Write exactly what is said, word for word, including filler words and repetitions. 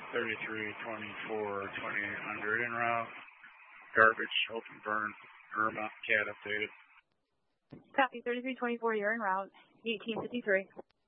thirty-three twenty-four twenty-eight hundred en route. Garbage, open burn, Irma, cat updated. Copy, thirty-three twenty-four, you're en route, eighteen fifty-three.